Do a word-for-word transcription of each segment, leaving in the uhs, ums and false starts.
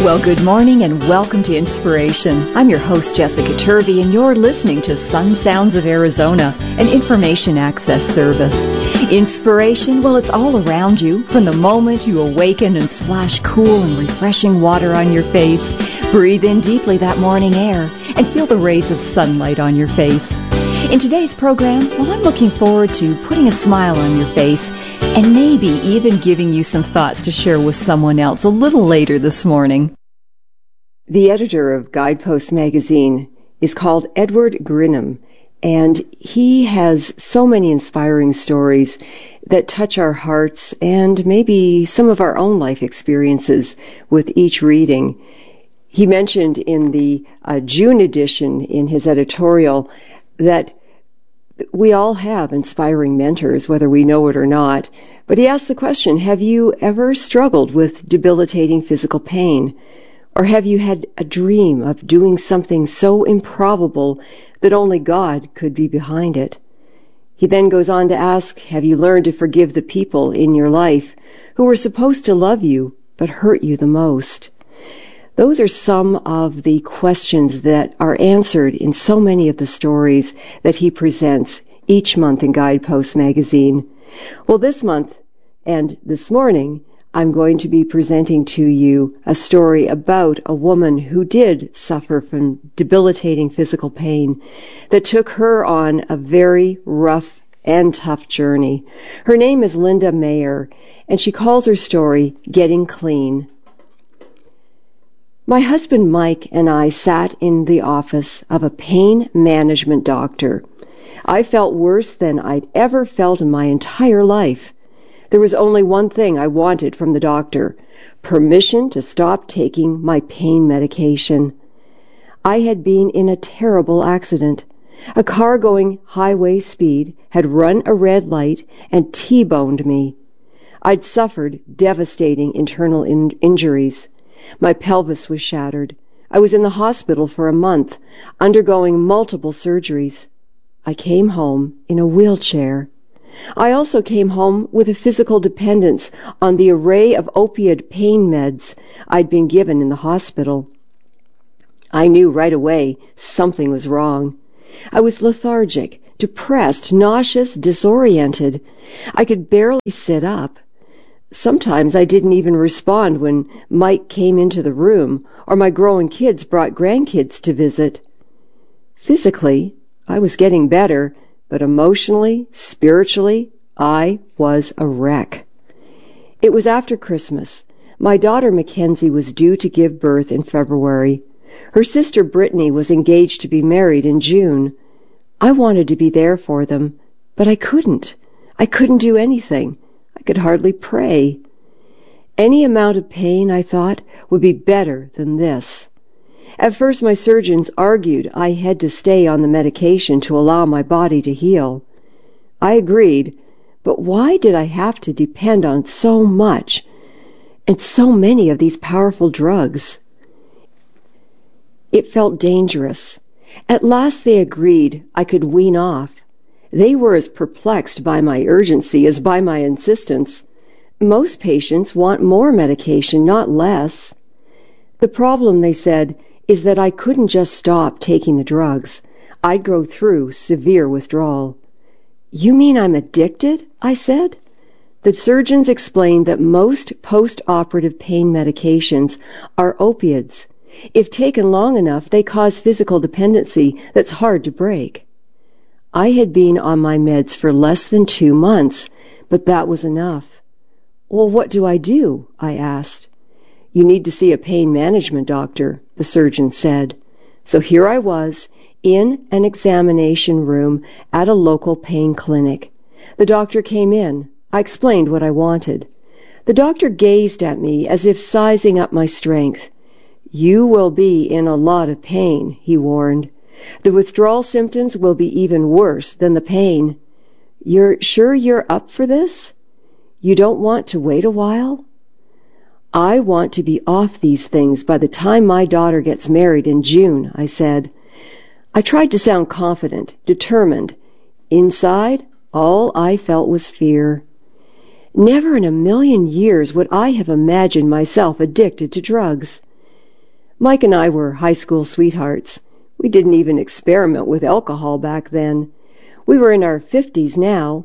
Well, good morning and welcome to Inspiration. I'm your host, Jessica Turvey, and you're listening to Sun Sounds of Arizona, an information access service. Inspiration, well, it's all around you. From the moment you awaken and splash cool and refreshing water on your face, breathe in deeply that morning air and feel the rays of sunlight on your face. In today's program, well, I'm looking forward to putting a smile on your face and maybe even giving you some thoughts to share with someone else a little later this morning. The editor of Guidepost magazine is called Edward Grinham, and he has so many inspiring stories that touch our hearts and maybe some of our own life experiences with each reading. He mentioned in the uh, June edition in his editorial that we all have inspiring mentors, whether we know it or not. But he asked the question, have you ever struggled with debilitating physical pain? Or have you had a dream of doing something so improbable that only God could be behind it? He then goes on to ask, have you learned to forgive the people in your life who were supposed to love you but hurt you the most? Those are some of the questions that are answered in so many of the stories that he presents each month in Guidepost magazine. Well, this month and this morning, I'm going to be presenting to you a story about a woman who did suffer from debilitating physical pain that took her on a very rough and tough journey. Her name is Linda Mayer, and she calls her story Getting Clean. My husband Mike and I sat in the office of a pain management doctor. I felt worse than I'd ever felt in my entire life. There was only one thing I wanted from the doctor: permission to stop taking my pain medication. I had been in a terrible accident. A car going highway speed had run a red light and T-boned me. I'd suffered devastating internal in- injuries. My pelvis was shattered. I was in the hospital for a month, undergoing multiple surgeries. I came home in a wheelchair. I also came home with a physical dependence on the array of opiate pain meds I'd been given in the hospital. I knew right away something was wrong. I was lethargic, depressed, nauseous, disoriented. I could barely sit up. Sometimes I didn't even respond when Mike came into the room or my growing kids brought grandkids to visit. Physically, I was getting better, but emotionally, spiritually, I was a wreck. It was after Christmas. My daughter Mackenzie was due to give birth in February. Her sister Brittany was engaged to be married in June. I wanted to be there for them, but I couldn't. I couldn't do anything. I could hardly pray. Any amount of pain, I thought, would be better than this. At first, my surgeons argued I had to stay on the medication to allow my body to heal. I agreed, but why did I have to depend on so much and so many of these powerful drugs? It felt dangerous. At last they agreed I could wean off. They were as perplexed by my urgency as by my insistence. Most patients want more medication, not less. The problem, they said, is that I couldn't just stop taking the drugs. I'd go through severe withdrawal. You mean I'm addicted? I said. The surgeons explained that most post-operative pain medications are opiates. If taken long enough, they cause physical dependency that's hard to break. I had been on my meds for less than two months, but that was enough. Well, what do I do? I asked. You need to see a pain management doctor, the surgeon said. So here I was, in an examination room at a local pain clinic. The doctor came in. I explained what I wanted. The doctor gazed at me as if sizing up my strength. You will be in a lot of pain, he warned. The withdrawal symptoms will be even worse than the pain. You're sure you're up for this? You don't want to wait a while? I want to be off these things by the time my daughter gets married in June, I said. I tried to sound confident, determined. Inside, all I felt was fear. Never in a million years would I have imagined myself addicted to drugs. Mike and I were high school sweethearts. We didn't even experiment with alcohol back then. We were in our fifties now.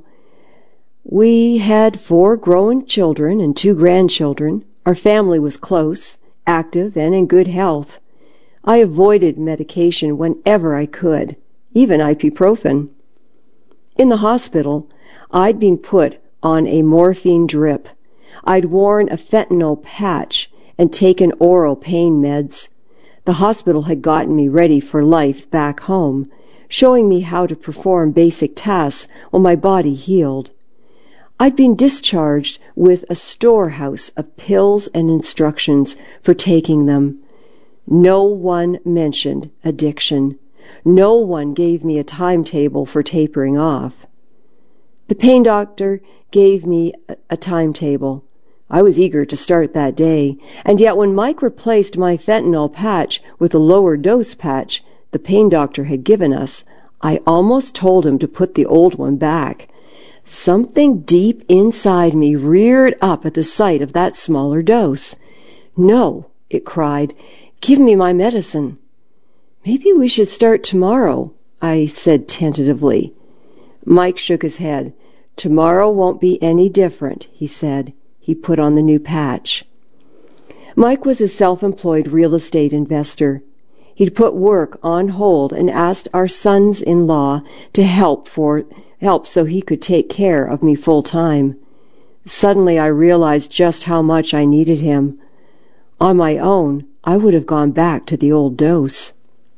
We had four grown children and two grandchildren. Our family was close, active, and in good health. I avoided medication whenever I could, even ibuprofen. In the hospital, I'd been put on a morphine drip. I'd worn a fentanyl patch and taken oral pain meds. The hospital had gotten me ready for life back home, showing me how to perform basic tasks while my body healed. I'd been discharged with a storehouse of pills and instructions for taking them. No one mentioned addiction. No one gave me a timetable for tapering off. The pain doctor gave me a, a timetable. I was eager to start that day, and yet when Mike replaced my fentanyl patch with a lower dose patch the pain doctor had given us, I almost told him to put the old one back. Something deep inside me reared up at the sight of that smaller dose. "No," it cried, "give me my medicine." "Maybe we should start tomorrow," I said tentatively. Mike shook his head. "Tomorrow won't be any different," he said. He put on the new patch. Mike was a self-employed real estate investor. He'd put work on hold and asked our sons-in-law to help for help so he could take care of me full-time. Suddenly I realized just how much I needed him. On my own, I would have gone back to the old dose.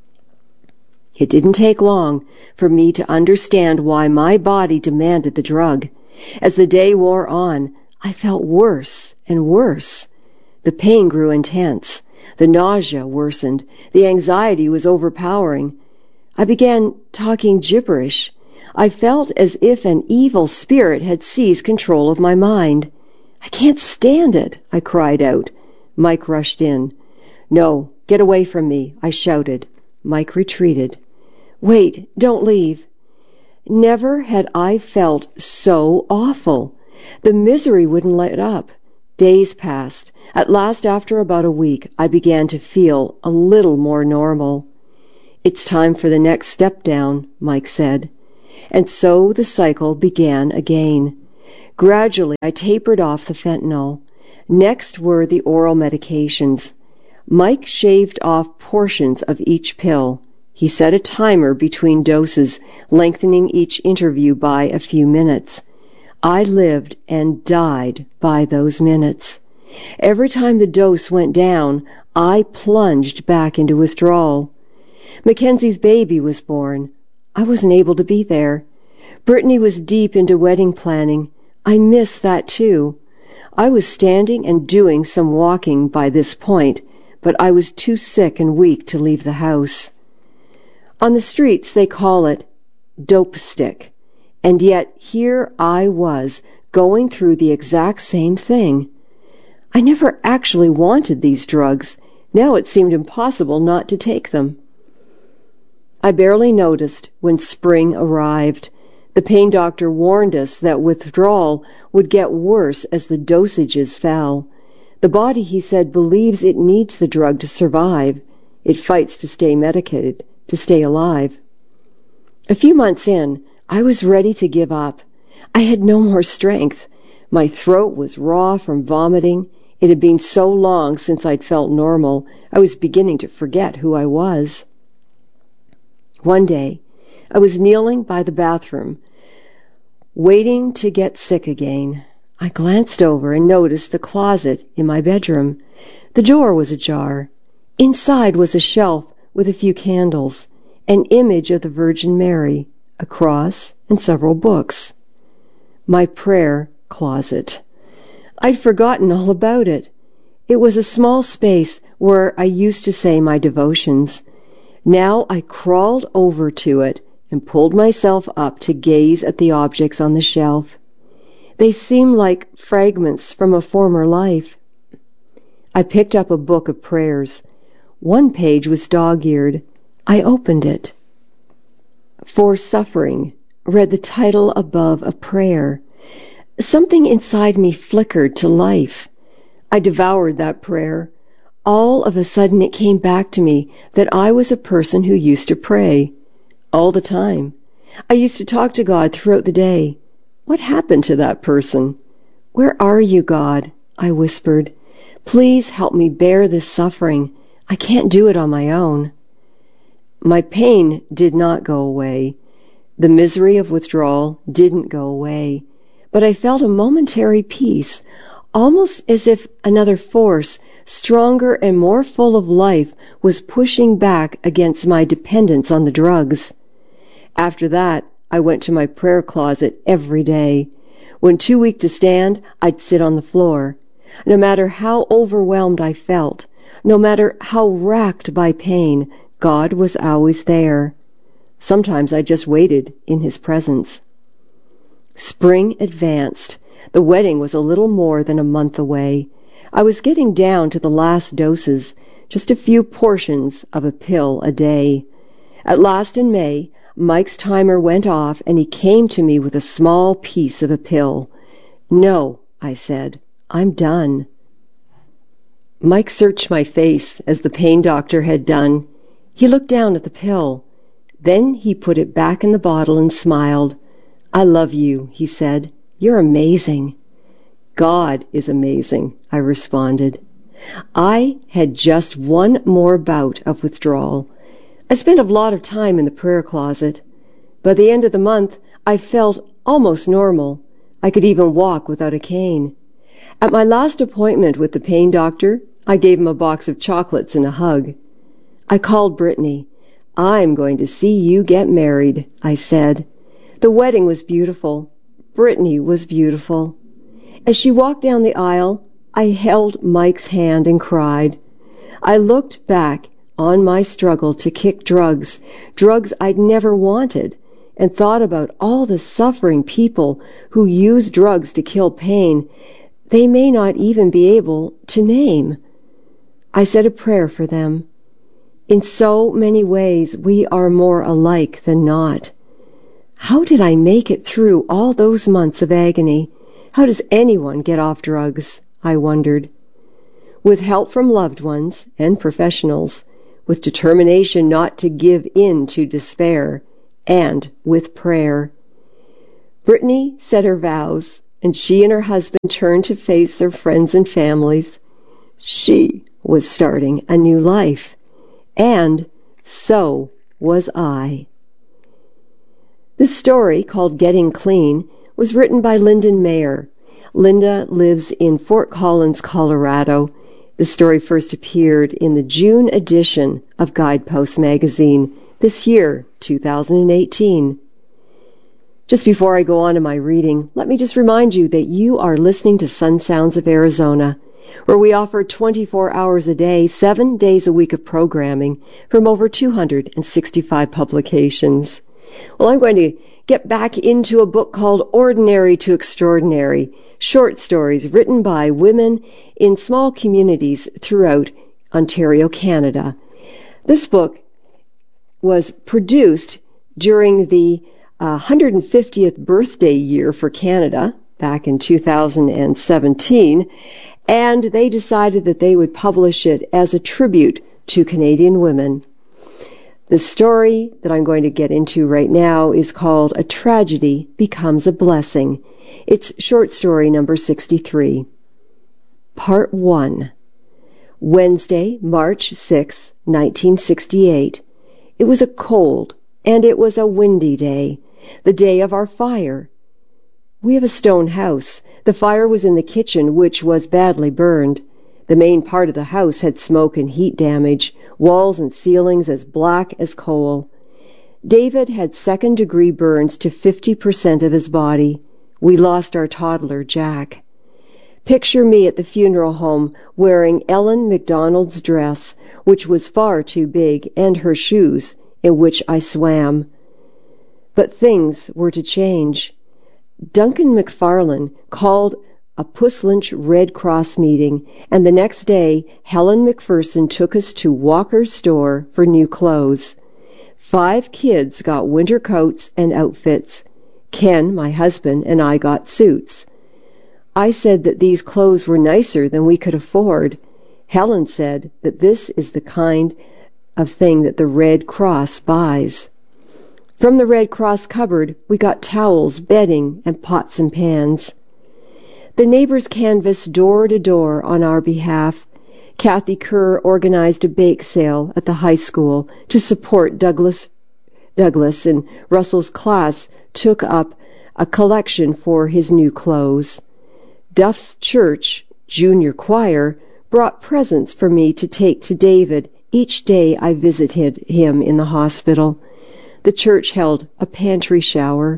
It didn't take long for me to understand why my body demanded the drug. As the day wore on, I felt worse and worse. The pain grew intense. The nausea worsened. The anxiety was overpowering. I began talking gibberish. I felt as if an evil spirit had seized control of my mind. "I can't stand it," I cried out. Mike rushed in. "No, get away from me," I shouted. Mike retreated. "Wait, don't leave." Never had I felt so awful. The misery wouldn't let up. Days passed. At last, after about a week, I began to feel a little more normal. "It's time for the next step down," Mike said. And so the cycle began again. Gradually, I tapered off the fentanyl. Next were the oral medications. Mike shaved off portions of each pill. He set a timer between doses, lengthening each interview by a few minutes. I lived and died by those minutes. Every time the dose went down, I plunged back into withdrawal. Mackenzie's baby was born. I wasn't able to be there. Brittany was deep into wedding planning. I missed that too. I was standing and doing some walking by this point, but I was too sick and weak to leave the house. On the streets they call it dope stick. And yet here I was, going through the exact same thing. I never actually wanted these drugs. Now it seemed impossible not to take them. I barely noticed when spring arrived. The pain doctor warned us that withdrawal would get worse as the dosages fell. The body, he said, believes it needs the drug to survive. It fights to stay medicated, to stay alive. A few months in, I was ready to give up. I had no more strength. My throat was raw from vomiting. It had been so long since I'd felt normal, I was beginning to forget who I was. One day, I was kneeling by the bathroom, waiting to get sick again. I glanced over and noticed the closet in my bedroom. The door was ajar. Inside was a shelf with a few candles, an image of the Virgin Mary, a cross, and several books. My prayer closet. I'd forgotten all about it. It was a small space where I used to say my devotions. Now I crawled over to it and pulled myself up to gaze at the objects on the shelf. They seemed like fragments from a former life. I picked up a book of prayers. One page was dog-eared. I opened it. For Suffering, read the title above a prayer. Something inside me flickered to life. I devoured that prayer. all of a sudden it came back to me that I was a person who used to pray all the time. I used to talk to God throughout the day. What happened to that person? Where are you, God? I whispered. Please help me bear this suffering. I can't do it on my own. My pain did not go away. The misery of withdrawal didn't go away. But I felt a momentary peace, almost as if another force, stronger and more full of life, was pushing back against my dependence on the drugs. After that, I went to my prayer closet every day. When too weak to stand, I'd sit on the floor. No matter how overwhelmed I felt, no matter how racked by pain, God was always there. Sometimes I just waited in His presence. Spring advanced. The wedding was a little more than a month away. I was getting down to the last doses, just a few portions of a pill a day. At last in May, Mike's timer went off and he came to me with a small piece of a pill. No, I said, I'm done. Mike searched my face as the pain doctor had done. He looked down at the pill. Then he put it back in the bottle and smiled. I love you, he said. You're amazing. God is amazing, I responded. I had just one more bout of withdrawal. I spent a lot of time in the prayer closet. By the end of the month, I felt almost normal. I could even walk without a cane. At my last appointment with the pain doctor, I gave him a box of chocolates and a hug. I called Brittany. I'm going to see you get married, I said. The wedding was beautiful. Brittany was beautiful. As she walked down the aisle, I held Mike's hand and cried. I looked back on my struggle to kick drugs, drugs I'd never wanted, and thought about all the suffering people who use drugs to kill pain they may not even be able to name. I said a prayer for them. In so many ways, we are more alike than not. How did I make it through all those months of agony? How does anyone get off drugs? I wondered. With help from loved ones and professionals, with determination not to give in to despair, and with prayer. Brittany said her vows, and she and her husband turned to face their friends and families. She was starting a new life, and so was I. This story, called Getting Clean, was written by Lyndon Mayer. Linda lives in Fort Collins, Colorado. The story first appeared in the June edition of Guidepost magazine this year, two thousand eighteen. Just before I go on to my reading, let me just remind you that you are listening to Sun Sounds of Arizona, where we offer twenty-four hours a day, seven days a week of programming from over two hundred sixty-five publications. Well, I'm going to get back into a book called Ordinary to Extraordinary, short stories written by women in small communities throughout Ontario, Canada. This book was produced during the uh, one hundred fiftieth birthday year for Canada back in two thousand seventeen, and they decided that they would publish it as a tribute to Canadian women. The story that I'm going to get into right now is called A Tragedy Becomes a Blessing. It's short story number sixty-three. Part one. Wednesday, March sixth, nineteen sixty-eight. It was a cold and it was a windy day, the day of our fire. We have a stone house. The fire was in the kitchen, which was badly burned. The main part of the house had smoke and heat damage, walls and ceilings as black as coal. David had second-degree burns to fifty percent of his body. We lost our toddler, Jack. Picture me at the funeral home wearing Ellen McDonald's dress, which was far too big, and her shoes, in which I swam. But things were to change. Duncan McFarlane called a Puss Lynch Red Cross meeting, and the next day Helen McPherson took us to Walker's store for new clothes. Five kids got winter coats and outfits. Ken, my husband, and I got suits. I said that these clothes were nicer than we could afford. Helen said that this is the kind of thing that the Red Cross buys. From the Red Cross cupboard, we got towels, bedding, and pots and pans. The neighbors canvassed door to door on our behalf. Kathy Kerr organized a bake sale at the high school to support Douglas. Douglas and Russell's class took up a collection for his new clothes. Duff's Church Junior Choir brought presents for me to take to David each day I visited him in the hospital. The church held a pantry shower.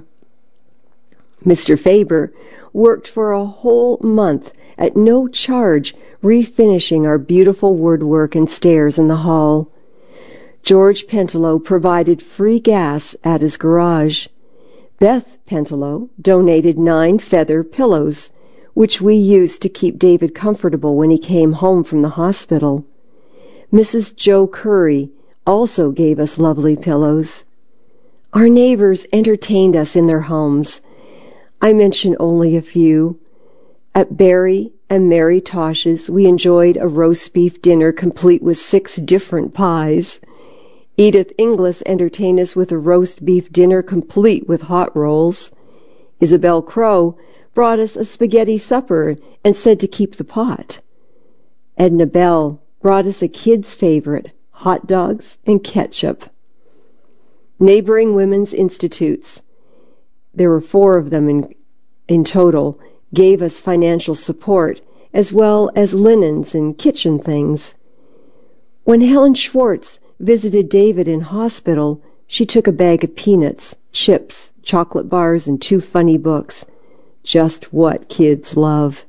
Mister Faber worked for a whole month at no charge refinishing our beautiful woodwork and stairs in the hall. George Pentelow provided free gas at his garage. Beth Pentelow donated nine feather pillows, which we used to keep David comfortable when he came home from the hospital. Missus Joe Curry also gave us lovely pillows. Our neighbors entertained us in their homes. I mention only a few. At Barry and Mary Tosh's, we enjoyed a roast beef dinner complete with six different pies. Edith Inglis entertained us with a roast beef dinner complete with hot rolls. Isabel Crow brought us a spaghetti supper and said to keep the pot. Edna Bell brought us a kid's favorite, hot dogs and ketchup. Neighboring women's institutes, there were four of them in, in total, gave us financial support, as well as linens and kitchen things. When Helen Schwartz visited David in hospital, she took a bag of peanuts, chips, chocolate bars, and two funny books. Just what kids love.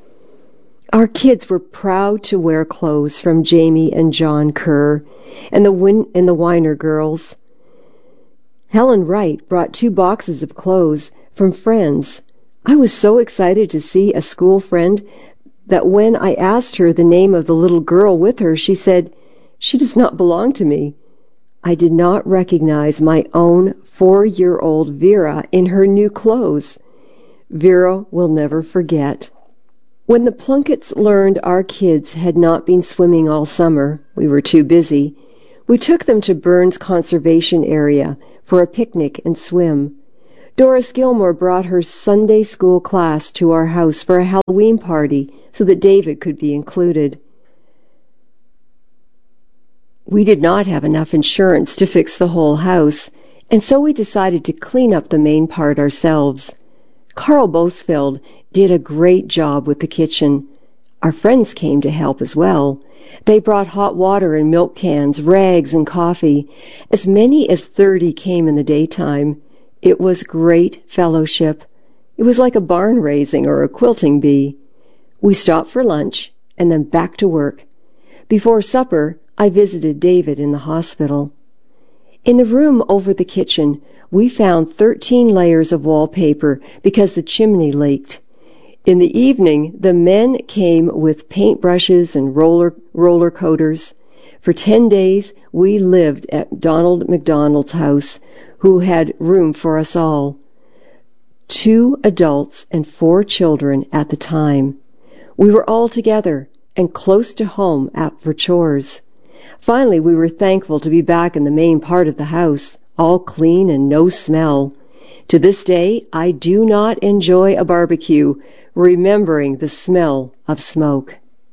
Our kids were proud to wear clothes from Jamie and John Kerr and the, Win- and the Weiner girls. Helen Wright brought two boxes of clothes from friends. I was so excited to see a school friend that when I asked her the name of the little girl with her, she said, "She does not belong to me." I did not recognize my own four-year-old Vera in her new clothes. Vera will never forget. When the Plunketts learned our kids had not been swimming all summer, we were too busy, we took them to Burns Conservation Area for a picnic and swim. Doris Gilmore brought her Sunday school class to our house for a Halloween party so that David could be included. We did not have enough insurance to fix the whole house, and so we decided to clean up the main part ourselves. Carl Bosfeld did a great job with the kitchen. Our friends came to help as well. They brought hot water and milk cans, rags and coffee. As many as thirty came in the daytime. It was great fellowship. It was like a barn raising or a quilting bee. We stopped for lunch and then back to work. Before supper, I visited David in the hospital. In the room over the kitchen, we found thirteen layers of wallpaper because the chimney leaked. In the evening, the men came with paintbrushes and roller, roller coaters. For ten days, we lived at Donald McDonald's house, who had room for us all. Two adults and four children at the time. We were all together and close to home at for chores. Finally, we were thankful to be back in the main part of the house, all clean and no smell. To this day, I do not enjoy a barbecue, remembering the smell of smoke.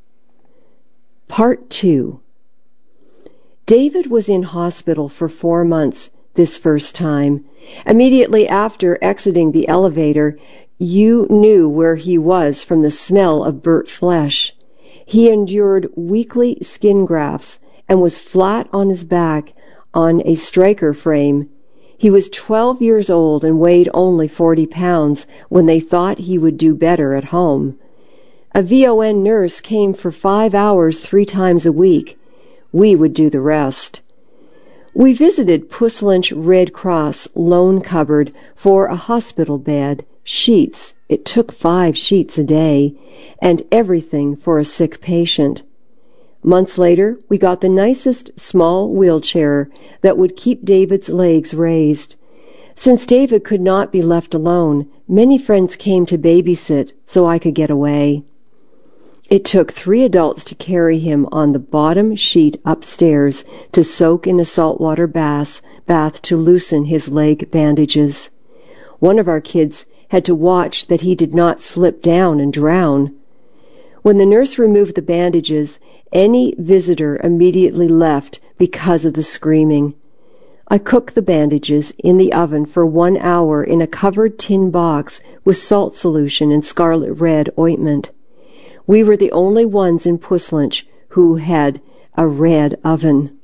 Part two. David was in hospital for four months this first time. Immediately after exiting the elevator, you knew where he was from the smell of burnt flesh. He endured weekly skin grafts and was flat on his back on a striker frame. He was twelve years old and weighed only forty pounds when they thought he would do better at home. A V O N nurse came for five hours three times a week. We would do the rest. We visited Puss Lynch Red Cross loan cupboard for a hospital bed, sheets, it took five sheets a day, and everything for a sick patient. Months later, we got the nicest small wheelchair that would keep David's legs raised. Since David could not be left alone, many friends came to babysit so I could get away. It took three adults to carry him on the bottom sheet upstairs to soak in a saltwater bath, bath to loosen his leg bandages. One of our kids had to watch that he did not slip down and drown. When the nurse removed the bandages, any visitor immediately left because of the screaming. I cooked the bandages in the oven for one hour in a covered tin box with salt solution and scarlet red ointment. We were the only ones in Puslinch who had a red oven.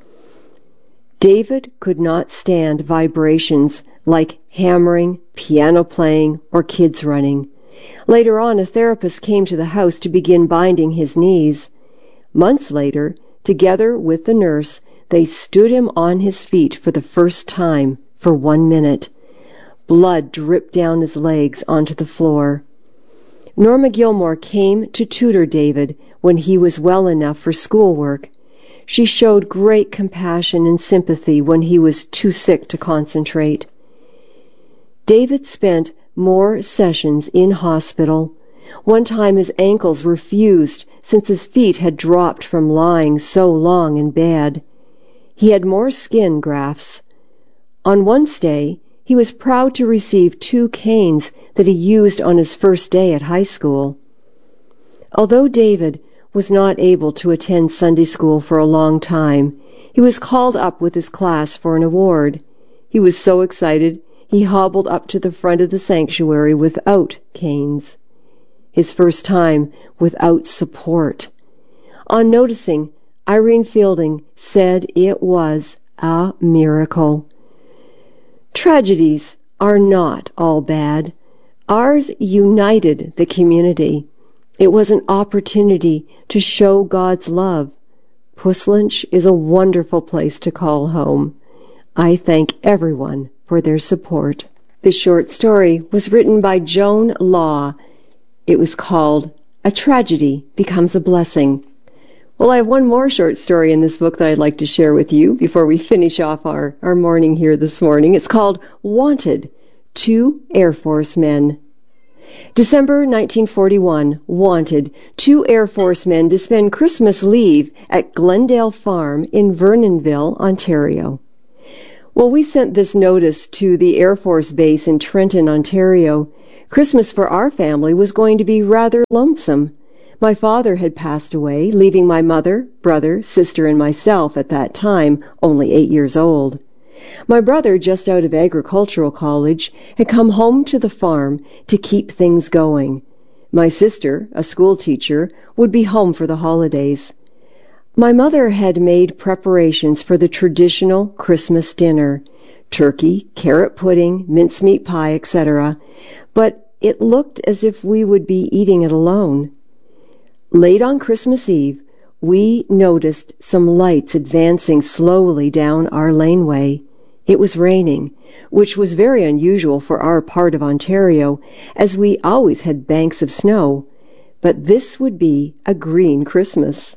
David could not stand vibrations like hammering, piano playing, or kids running. Later on, a therapist came to the house to begin binding his knees. Months later, together with the nurse, they stood him on his feet for the first time for one minute. Blood dripped down his legs onto the floor. Norma Gilmore came to tutor David when he was well enough for schoolwork. She showed great compassion and sympathy when he was too sick to concentrate. David spent more sessions in hospital. One time his ankles were fused since his feet had dropped from lying so long in bed. He had more skin grafts. On one stay, he was proud to receive two canes that he used on his first day at high school. Although David was not able to attend Sunday school for a long time, he was called up with his class for an award. He was so excited, he hobbled up to the front of the sanctuary without canes. His first time without support. On noticing, Irene Fielding said it was a miracle. Tragedies are not all bad. Ours united the community. It was an opportunity to show God's love. Puslinch is a wonderful place to call home. I thank everyone for their support. The short story was written by Joan Law. It was called A Tragedy Becomes a Blessing. Well, I have one more short story in this book that I'd like to share with you before we finish off our, our morning here this morning. It's called Wanted, Two Air Force Men. December nineteen forty-one, wanted two Air Force men to spend Christmas leave at Glendale Farm in Vernonville, Ontario. Well, we sent this notice to the Air Force Base in Trenton, Ontario. Christmas for our family was going to be rather lonesome. My father had passed away, leaving my mother, brother, sister, and myself at that time only eight years old. My brother, just out of agricultural college, had come home to the farm to keep things going. My sister, a school teacher, would be home for the holidays. My mother had made preparations for the traditional Christmas dinner, turkey, carrot pudding, mincemeat pie, et cetera, but it looked as if we would be eating it alone. Late on Christmas Eve, we noticed some lights advancing slowly down our laneway. It was raining, which was very unusual for our part of Ontario, as we always had banks of snow, but this would be a green Christmas.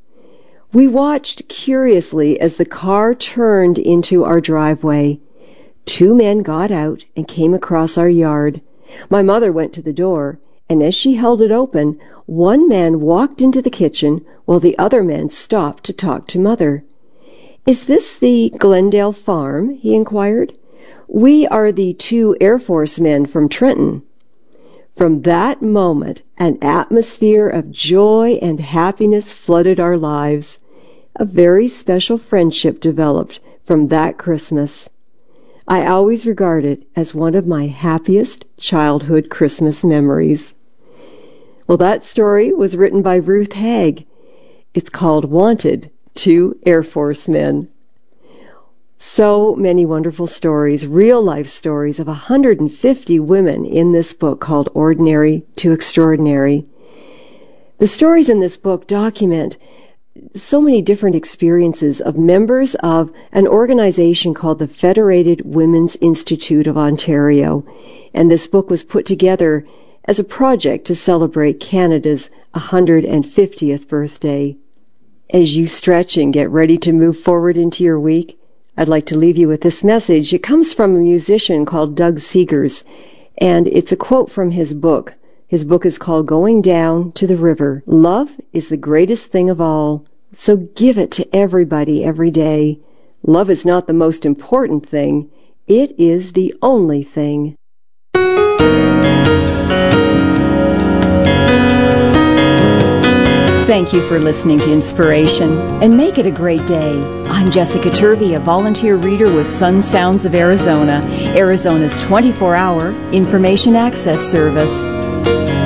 We watched curiously as the car turned into our driveway. Two men got out and came across our yard. My mother went to the door, and as she held it open, one man walked into the kitchen while the other man stopped to talk to Mother. "Is this the Glendale Farm?" he inquired. "We are the two Air Force men from Trenton." From that moment, an atmosphere of joy and happiness flooded our lives. A very special friendship developed from that Christmas. I always regard it as one of my happiest childhood Christmas memories. Well, that story was written by Ruth Haig. It's called Wanted, Two Air Force Men. So many wonderful stories, real-life stories of one hundred fifty women in this book called Ordinary to Extraordinary. The stories in this book document so many different experiences of members of an organization called the Federated Women's Institute of Ontario. And this book was put together as a project to celebrate Canada's one hundred fiftieth birthday. As you stretch and get ready to move forward into your week, I'd like to leave you with this message. It comes from a musician called Doug Seegers, and it's a quote from his book. His book is called Going Down to the River. Love is the greatest thing of all, so give it to everybody every day. Love is not the most important thing. It is the only thing. Thank you for listening to Inspiration, and make it a great day. I'm Jessica Turvey, a volunteer reader with Sun Sounds of Arizona, Arizona's twenty-four hour information access service.